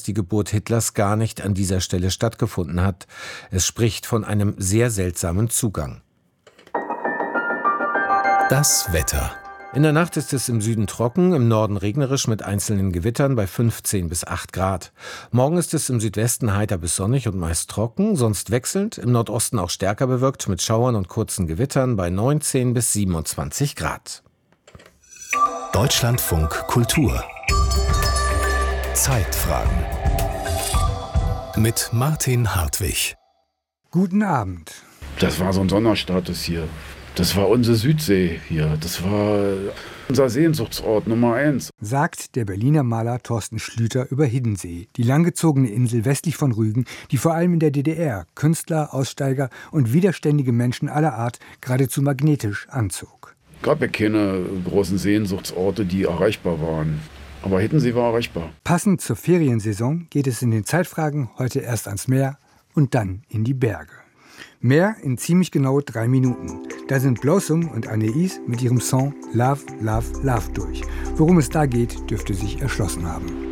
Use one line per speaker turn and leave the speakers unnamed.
die Geburt Hitlers gar nicht an dieser Stelle stattgefunden hat. Es spricht von einem sehr seltsamen Zugang.
Das Wetter.
In der Nacht ist es im Süden trocken, im Norden regnerisch mit einzelnen Gewittern bei 15 bis 8 Grad. Morgen ist es im Südwesten heiter bis sonnig und meist trocken, sonst wechselnd, im Nordosten auch stärker bewölkt mit Schauern und kurzen Gewittern bei 19 bis 27 Grad.
Deutschlandfunk Kultur. Zeitfragen. Mit Martin Hartwig.
Guten Abend.
Das war so ein Sonderstatus hier. Das war unsere Südsee hier. Das war unser Sehnsuchtsort Nummer 1.
Sagt der Berliner Maler Thorsten Schlüter über Hiddensee, die langgezogene Insel westlich von Rügen, die vor allem in der DDR Künstler, Aussteiger und widerständige Menschen aller Art geradezu magnetisch anzog.
Es gab ja keine großen Sehnsuchtsorte, die erreichbar waren. Aber Hiddensee war erreichbar.
Passend zur Feriensaison geht es in den Zeitfragen heute erst ans Meer und dann in die Berge. Mehr in ziemlich genau 3 Minuten. Da sind Blossom und Anais mit ihrem Song Love, Love, Love durch. Worum es da geht, dürfte sich erschlossen haben.